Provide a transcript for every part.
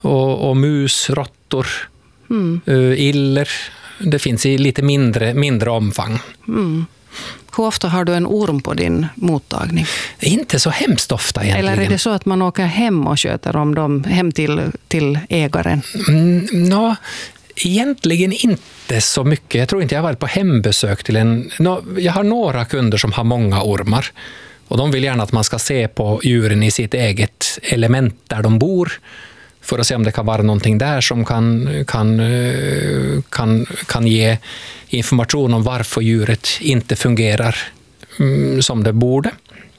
och mus, råttor, iller. Det finns i lite mindre omfång. Hur ofta har du en orm på din mottagning? Inte så hemskt ofta egentligen. Eller är det så att man åker hem och sköter om dem hem till ägaren? Egentligen inte så mycket. Jag tror inte jag har varit på hembesök till jag har några kunder som har många ormar. Och de vill gärna att man ska se på djuren i sitt eget element där de bor. För att se om det kan vara någonting där som kan ge information om varför djuret inte fungerar som det borde.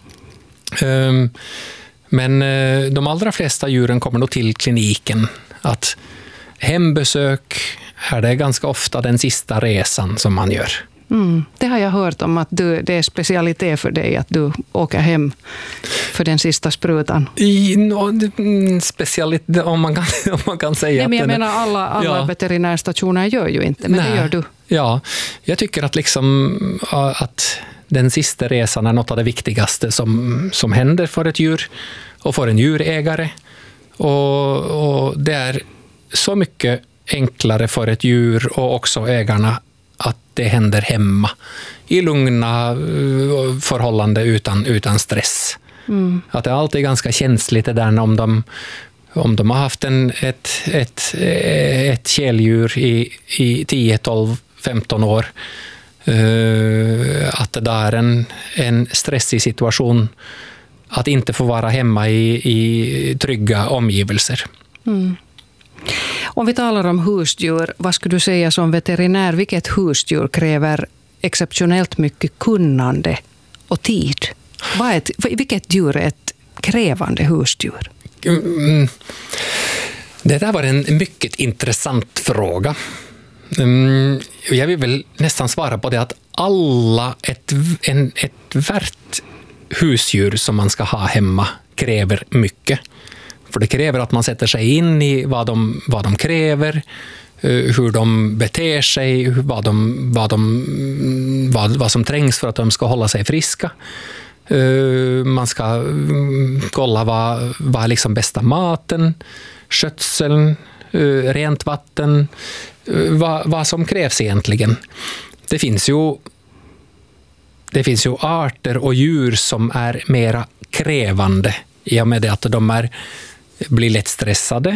Men de allra flesta djuren kommer nog till kliniken. Att hembesök är det ganska ofta den sista resan som man gör. Det har jag hört om, att det är specialitet för dig att du åker hem för den sista sprutan. Specialitet, om man kan säga. Nej, men jag menar alla veterinärstationer gör ju inte, men det gör du. Ja, jag tycker att den sista resan är något av det viktigaste som händer för ett djur och för en djurägare. Och det är så mycket enklare för ett djur och också ägarna att det händer hemma i lugna förhållanden utan stress. Att det är alltid ganska känsligt det där om de har haft ett käldjur i 10, 12, 15 år, att det där är en stressig situation att inte få vara hemma i trygga omgivelser. Om vi talar om husdjur, vad skulle du säga som veterinär, vilket husdjur kräver exceptionellt mycket kunnande och tid? Vilket djur är ett krävande husdjur? Det där var en mycket intressant fråga. Jag vill väl nästan svara på det att alla ett värt husdjur som man ska ha hemma kräver mycket. För det kräver att man sätter sig in i vad de kräver, hur de beter sig, vad som trängs för att de ska hålla sig friska. Man ska kolla vad är liksom bästa maten, skötseln, rent vatten, vad som krävs egentligen. Det finns ju arter och djur som är mera krävande i och med det att de blir lätt stressade.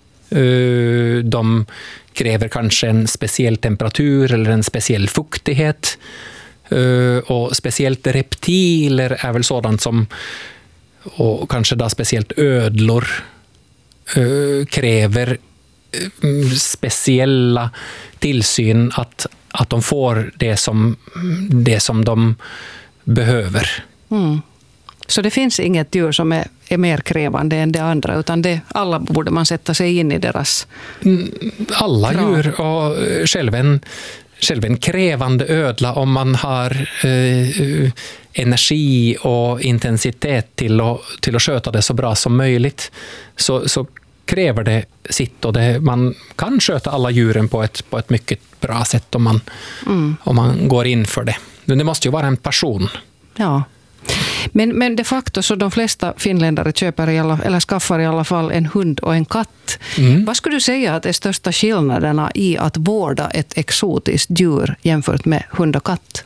De kräver kanske en speciell temperatur eller en speciell fuktighet. Och speciellt reptiler är väl sådant som, och kanske då speciellt ödlor, kräver speciella tillsyn att de får det som de behöver. Så det finns inget djur som är mer krävande än det andra, utan alla borde man sätta sig in i deras alla krav. Djur, och själv en krävande ödla, om man har energi och intensitet till att sköta det så bra som möjligt, så kräver det sitt, och man kan sköta alla djuren på ett mycket bra sätt om man går in för det. Men det måste ju vara en passion. Ja. Men de facto så de flesta finländare köper eller skaffar i alla fall en hund och en katt. Vad skulle du säga att är största skillnaderna i att vårda ett exotiskt djur jämfört med hund och katt?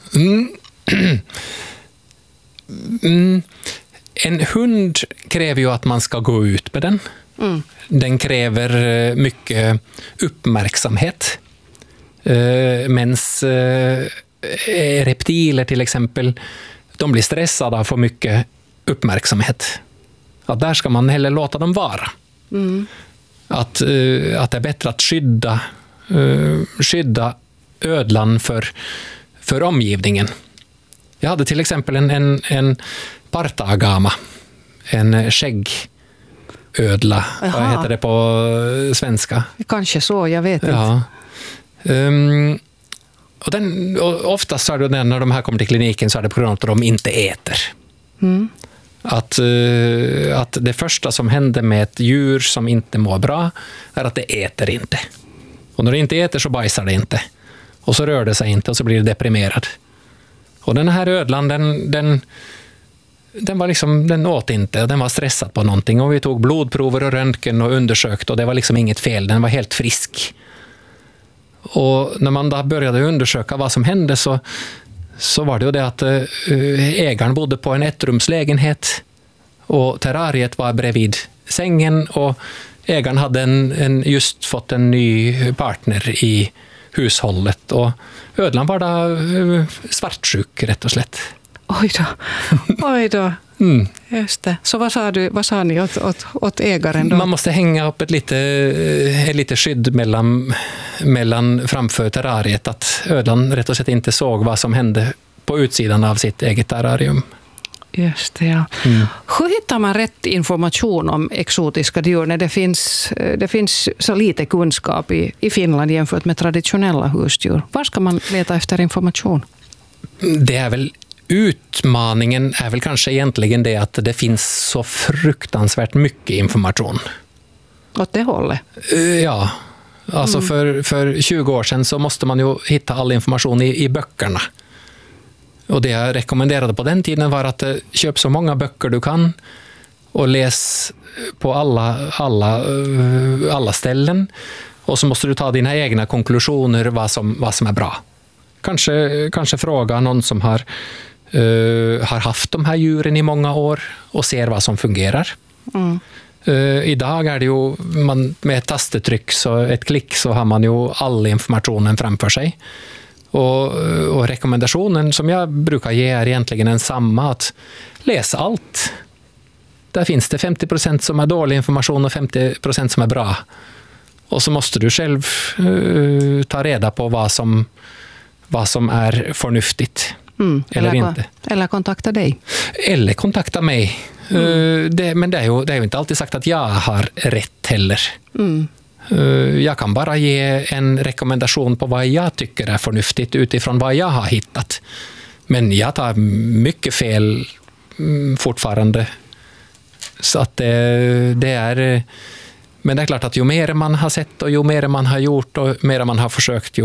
En hund kräver ju att man ska gå ut med den. Den kräver mycket uppmärksamhet. Mens reptiler till exempel, de blir stressade av för mycket uppmärksamhet. Att där ska man hellre låta dem vara. Att det är bättre att skydda ödlan för omgivningen. Jag hade till exempel en partagama, en skäggödla. Vad heter det på svenska? Kanske så, jag vet inte. Och oftast är det när de här kommer till kliniken så är det på grund av att de inte äter. Att det första som händer med ett djur som inte mår bra är att det äter inte. Och när det inte äter så bajsar det inte. Och så rör det sig inte och så blir det deprimerad. Och den här ödlan, den åt inte och den var stressad på någonting. Och vi tog blodprover och röntgen och undersökte och det var liksom inget fel. Den var helt frisk. Och när man då började undersöka vad som hände så var det ju det att ägaren bodde på en ettrumslägenhet och terrariet var bredvid sängen och ägaren hade just fått en ny partner i hushållet och ödlan var då svartsjuk rätt och slett. Oj då. Mm. Just det. Så vad sa ni åt ägaren då? Man måste hänga upp ett lite skydd mellan framför terrariet att ödlan rätt och slett inte såg vad som hände på utsidan av sitt eget terrarium. Just det, ja. Hur hittar man rätt information om exotiska djur när det finns så lite kunskap i Finland jämfört med traditionella husdjur? Var ska man leta efter information? Det är väl utmaningen är väl kanske egentligen det att det finns så fruktansvärt mycket information. Åt det hållet? Ja, alltså för 20 år sedan så måste man ju hitta all information i böckerna. Och det jag rekommenderade på den tiden var att köp så många böcker du kan och läs på alla ställen. Och så måste du ta dina egna konklusioner vad som är bra. Kanske fråga någon som har haft de här djuren i många år och ser vad som fungerar. Idag är det ju med ett tastetryck så ett klick så har man ju all informationen framför sig. Och rekommendationen som jag brukar ge är egentligen en samma, att läsa allt. Där finns det 50% som är dålig information och 50% som är bra. Och så måste du själv ta reda på vad som är förnuftigt eller inte. Eller kontakta dig. Eller kontakta mig. Men det är ju inte alltid sagt att jag har rätt heller. Jag kan bara ge en rekommendation på vad jag tycker är förnuftigt utifrån vad jag har hittat. Men jag tar mycket fel fortfarande. Så att det är... Men det är klart att ju mer man har sett och ju mer man har gjort och mer man har försökt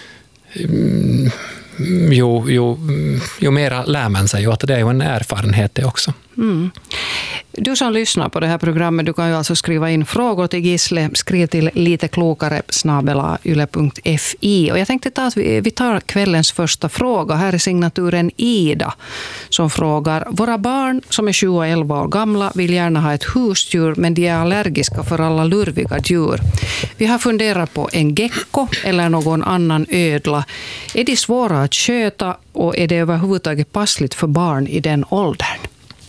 ju mer lär man sig. Och att det är ju en erfarenhet det också. Du som lyssnar på det här programmet, du kan ju alltså skriva in frågor till Gisle. Skriv till liteklokare@yle.fi. Och jag tänkte att vi tar kvällens första fråga. Här är signaturen Ida som frågar: våra barn som är 7 och 11 år gamla vill gärna ha ett husdjur, men de är allergiska för alla lurviga djur. Vi har funderat på en gecko eller någon annan ödla. Är de svåra att sköta och är det överhuvudtaget passligt för barn i den åldern?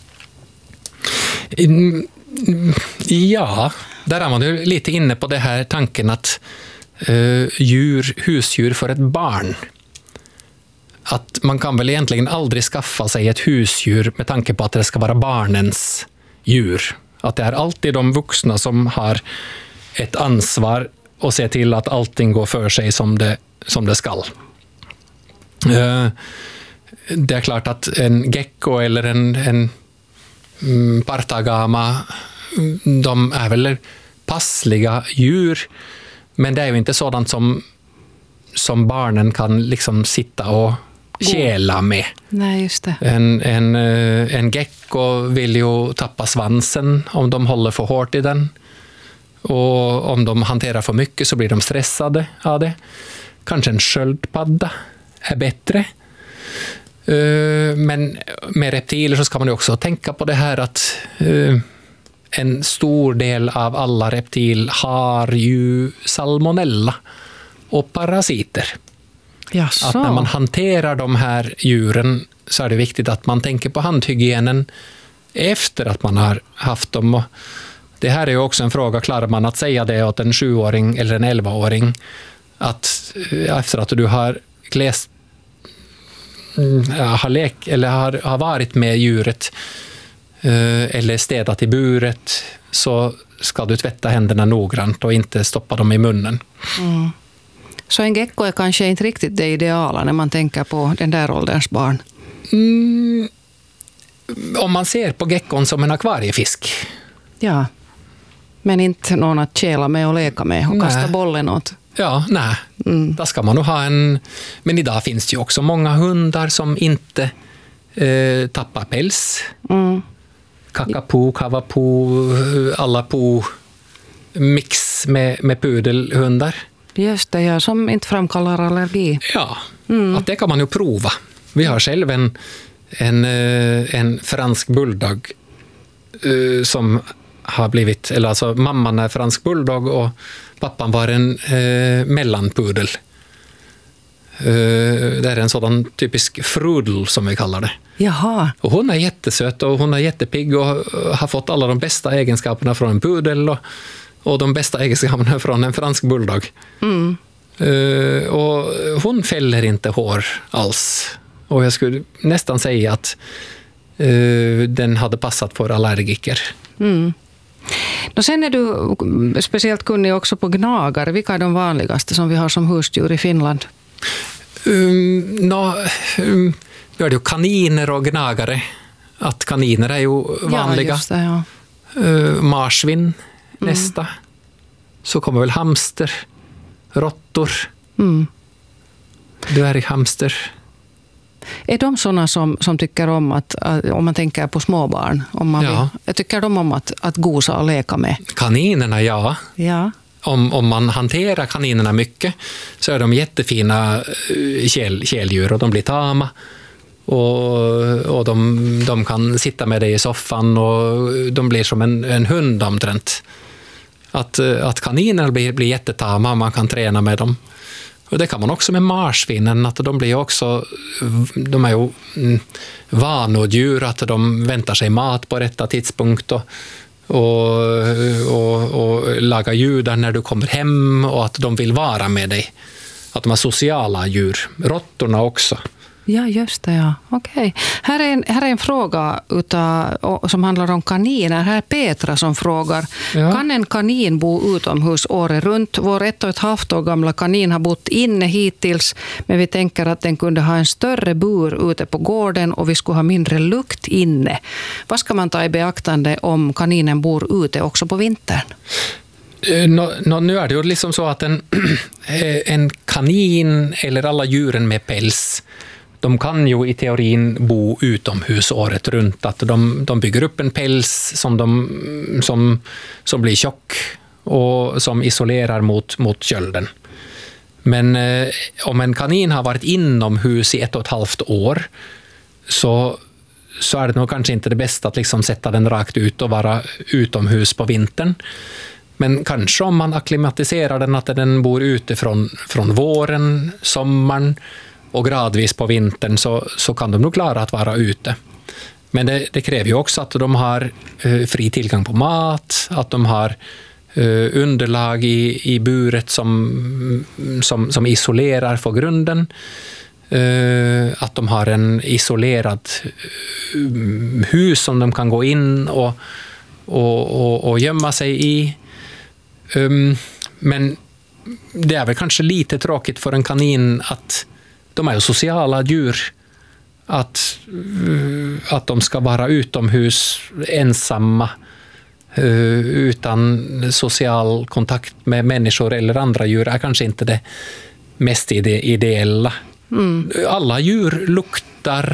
Ja, där är man ju lite inne på det här tanken att husdjur för ett barn. Att man kan väl egentligen aldrig skaffa sig ett husdjur med tanke på att det ska vara barnens djur. Att det är alltid de vuxna som har ett ansvar och se till att allting går för sig som det ska. Det är klart att en gecko eller en partagama, de är väl passliga djur, men det är ju inte sådant som barnen kan liksom sitta och käla med. Nej, just det. En gecko vill ju tappa svansen om de håller för hårt i den. Och om de hanterar för mycket så blir de stressade av det. Kanske en sköldpadda är bättre. Men med reptiler så ska man ju också tänka på det här att en stor del av alla reptil har ju salmonella och parasiter. Jaså. Att när man hanterar de här djuren så är det viktigt att man tänker på handhygienen efter att man har haft dem. Och det här är ju också en fråga, klarar man att säga det åt en 7-åring eller en 11-åring att efter att du har har varit med djuret eller städat i buret, så ska du tvätta händerna noggrant och inte stoppa dem i munnen. Så en gecko är kanske inte riktigt det ideala när man tänker på den där ålderns barn? Om man ser på geckon som en akvariefisk. Ja, men inte någon att käla med och leka med och kasta bollen åt. Ja, nej. Då ska man nog ha en... Men idag finns det ju också många hundar som inte tappar päls. Kakapo, kavapo, alla po mix med pudelhundar. Just det, ja, som inte framkallar allergi. Ja, att det kan man ju prova. Vi har själv en fransk bulldog som har blivit, eller alltså mamman är fransk bulldog och pappan var en mellanpudel. Det är en sådan typisk frudel som vi kallar det. Jaha. Och hon är jättesöt och hon är jättepigg och har fått alla de bästa egenskaperna från en pudel och de bästa egenskaperna från en fransk bulldog. Och hon fäller inte hår alls. Och jag skulle nästan säga att den hade passat för allergiker. Och sen är du speciellt kunnig också på gnagare. Vilka är de vanligaste som vi har som husdjur i Finland? Nu är det ju kaniner och gnagare. Att kaniner är ju vanliga. Ja, just det, ja. Marsvin nästa. Så kommer väl hamster, råttor, dvärghamster. Är de sådana som tycker om att om man tänker på småbarn, tycker de om att gosa och leka med? Kaninerna, ja. Om man hanterar kaninerna mycket så är de jättefina käldjur och de blir tama. Och de kan sitta med dig i soffan och de blir som en hund omtrent. Att kaninerna blir jättetama och man kan träna med dem. Och det kan man också med marsvinen, att de är ju vanodjur, att de väntar sig mat på rätta tidpunkt och lagar ljud när du kommer hem och att de vill vara med dig. Att de är sociala djur. Råttorna också. Ja, just det, ja. Okej. Här är en fråga som handlar om kaniner. Här är Petra som frågar. Ja. Kan en kanin bo utomhus året runt? Vår 1,5 år gamla kanin har bott inne hittills, men vi tänker att den kunde ha en större bur ute på gården och vi skulle ha mindre lukt inne. Vad ska man ta i beaktande om kaninen bor ute också på vintern? Nu är det ju liksom så att en kanin eller alla djuren med päls, de kan ju i teorin bo utomhus året runt. Att de bygger upp en päls som blir tjock och som isolerar mot kölden. Men om en kanin har varit inomhus i 1,5 år så är det nog kanske inte det bästa att liksom sätta den rakt ut och vara utomhus på vintern. Men kanske om man akklimatiserar den, att den bor ute från våren, sommaren och gradvis på vintern, så kan de nog klara att vara ute. Men det kräver ju också att de har fri tillgång på mat, att de har underlag i buret som isolerar för grunden, att de har en isolerad hus som de kan gå in och gömma sig i. Men det är väl kanske lite tråkigt för en kanin att de är ju sociala djur, att de ska vara utomhus ensamma utan social kontakt med människor eller andra djur är kanske inte det mest ideella. Alla djur luktar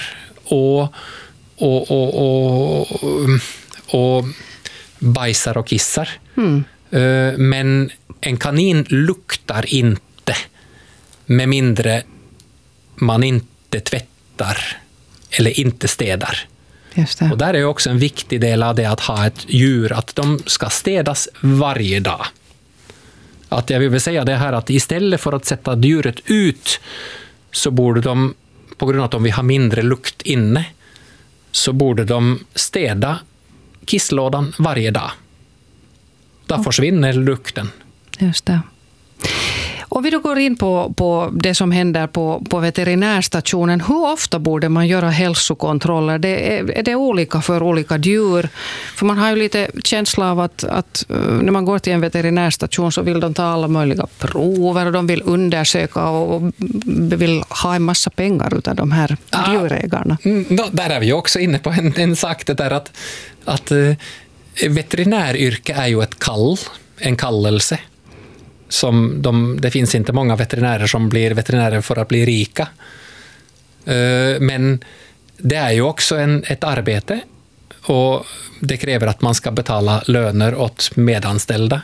och bajsar och kissar. Men en kanin luktar inte med mindre man inte tvättar eller inte städar. Just det. Och där är också en viktig del av det att ha ett djur, att de ska städas varje dag. Att jag vill säga det här att istället för att sätta djuret ut så borde de, på grund av att de vill ha mindre lukt inne, så borde de städa kisslådan varje dag. Då försvinner lukten. Just det. Och vi då går in på det som händer på veterinärstationen. Hur ofta borde man göra hälsokontroller? Är det olika för olika djur? För man har ju lite känsla av att när man går till en veterinärstation så vill de ta alla möjliga prover och de vill undersöka och vill ha en massa pengar utav de här djurägarna. Där är vi också inne på en sak, det där att veterinäryrke är ju en kallelse. Det finns inte många veterinärer som blir veterinärer för att bli rika. Men det är ju också ett arbete, och det kräver att man ska betala löner åt medanställda,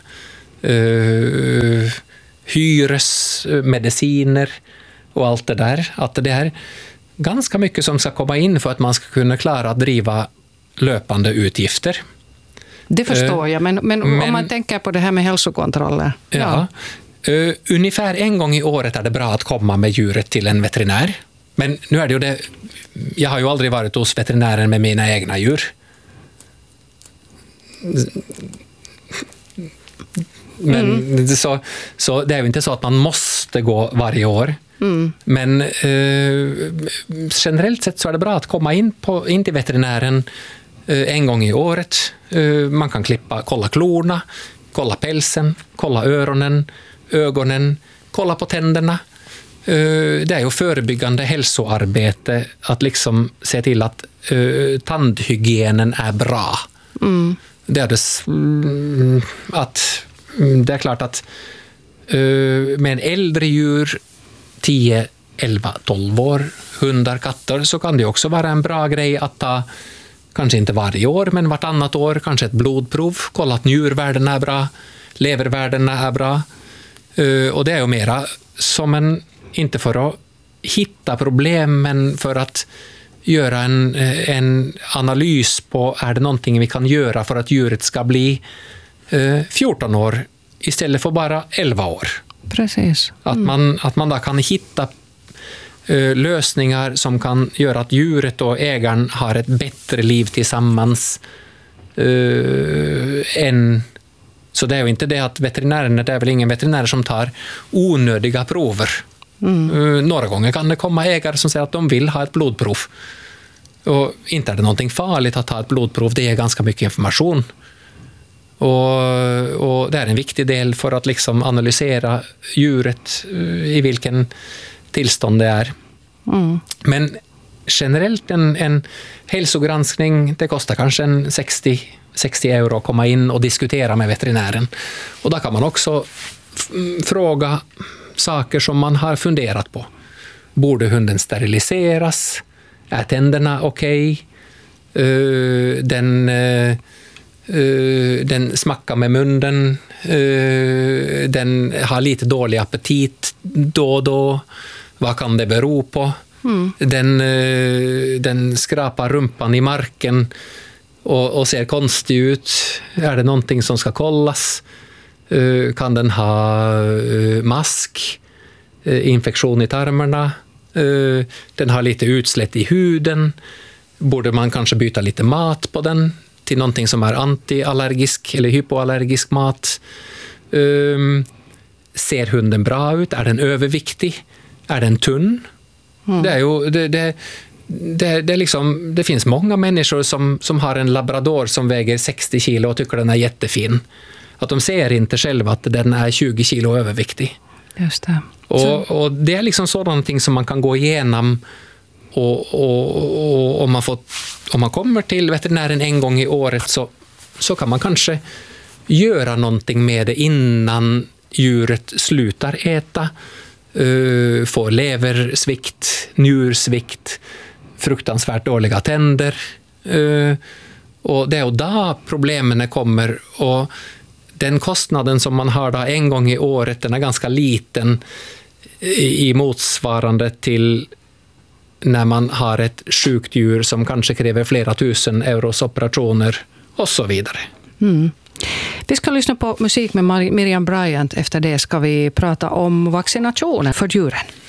hyres, mediciner och allt det där. Att det är ganska mycket som ska komma in för att man ska kunna klara att driva löpande utgifter. Det förstår jag, men om man tänker på det här med hälsokontroller. Ja. Ungefär en gång i året är det bra att komma med djuret till en veterinär. Men nu är det ju det, jag har ju aldrig varit hos veterinären med mina egna djur. Men så det är ju inte så att man måste gå varje år. Men generellt sett så är det bra att komma in till veterinären en gång i året. Man kan kolla klorna, kolla pälsen, kolla ögonen, kolla på tänderna. Det är ju förebyggande hälsoarbete att liksom se till att tandhygienen är bra. Det är klart att med en äldre djur, 10, 11, 12 år, hundar, katter, så kan det också vara en bra grej att ta, kanske inte varje år, men vartannat år, kanske ett blodprov, kolla att njurvärdena är bra, levervärdena är bra. Och det är ju mera som inte för att hitta problem, men för att göra en analys på, är det någonting vi kan göra för att djuret ska bli 14 år istället för bara 11 år. Precis. Att man då kan hitta lösningar som kan göra att djuret och ägaren har ett bättre liv tillsammans så det är ju inte det att veterinären, det är väl ingen veterinär som tar onödiga prover. Några gånger kan det komma ägare som säger att de vill ha ett blodprov. Och inte är det någonting farligt att ha ett blodprov, det är ganska mycket information. Och det är en viktig del för att liksom analysera djuret, i vilken tillstånd det är. Men generellt en hälsogranskning, det kostar kanske en 60 euro att komma in och diskutera med veterinären. Och då kan man också fråga saker som man har funderat på. Borde hunden steriliseras? Är tänderna okej? Den smackar med munnen. Den har lite dålig appetit då och då. Vad kan det bero på? Den skrapar rumpan i marken och ser konstig ut. Är det någonting som ska kollas? Kan den ha mask? Infektion i tarmarna? Den har lite utslätt i huden. Borde man kanske byta lite mat på den till någonting som är antiallergisk eller hypoallergisk mat? Ser hunden bra ut? Är den överviktig? Är den tunn? Det finns många människor som har en labrador som väger 60 kilo och tycker den är jättefin. Att de ser inte själva att den är 20 kilo överviktig. Just det. Och det är liksom sådant som man kan gå igenom, och om man kommer till veterinären en gång i året så kan man kanske göra någonting med det innan djuret slutar äta, får leversvikt, njursvikt, fruktansvärt dåliga tänder, och det är ju då problemen kommer, och den kostnaden som man har då en gång i året, den är ganska liten i motsvarande till när man har ett sjukt djur som kanske kräver flera tusen euros operationer och så vidare. Vi ska lyssna på musik med Miriam Bryant. Efter det ska vi prata om vaccinationer för djuren.